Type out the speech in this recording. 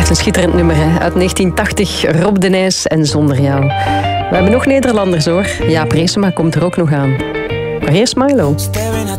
Echt een schitterend nummer, hè? Uit 1980, Rob de Nijs en Zonder Jou. We hebben nog Nederlanders, hoor. Jaap Reesema komt er ook nog aan. Maar eerst Milo.